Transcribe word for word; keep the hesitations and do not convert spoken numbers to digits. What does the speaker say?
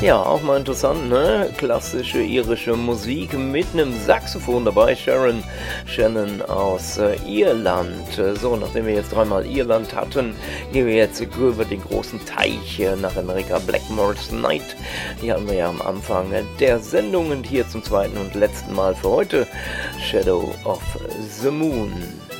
Ja, auch mal interessant, ne? Klassische irische Musik mit einem Saxophon dabei. Sharon Shannon aus äh, Irland. Äh, So, nachdem wir jetzt dreimal Irland hatten, gehen wir jetzt über den großen Teich äh, nach Amerika. Blackmore's Night, die hatten wir ja am Anfang der Sendung. Und hier zum zweiten und letzten Mal für heute Shadow of the Moon.